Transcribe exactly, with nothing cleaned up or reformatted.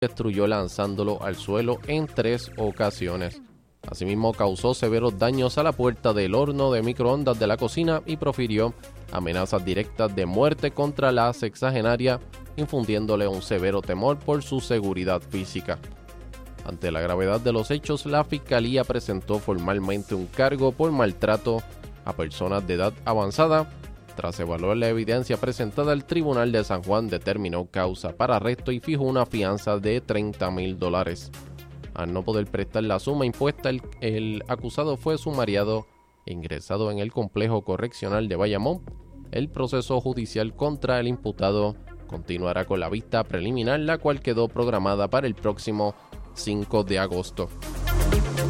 destruyó lanzándolo al suelo en tres ocasiones. Asimismo, causó severos daños a la puerta del horno de microondas de la cocina y profirió amenazas directas de muerte contra la sexagenaria, infundiéndole un severo temor por su seguridad física. Ante la gravedad de los hechos, la Fiscalía presentó formalmente un cargo por maltrato a personas de edad avanzada. Tras evaluar la evidencia presentada, el Tribunal de San Juan determinó causa para arresto y fijó una fianza de treinta mil dólares. Al no poder prestar la suma impuesta, el, el acusado fue sumariado e ingresado en el complejo correccional de Bayamón. El proceso judicial contra el imputado continuará con la vista preliminar, la cual quedó programada para el próximo cinco de agosto.